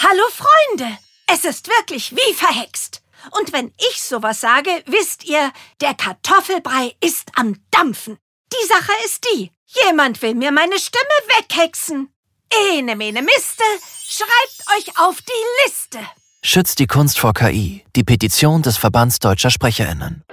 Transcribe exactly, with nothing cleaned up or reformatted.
Hallo Freunde, es ist wirklich wie verhext. Und wenn ich sowas sage, wisst ihr, der Kartoffelbrei ist am Dampfen. Die Sache ist die, jemand will mir meine Stimme weghexen. Ene mene miste, schreibt euch auf die Liste. Schützt die Kunst vor K I. Die Petition des Verbands Deutscher SprecherInnen.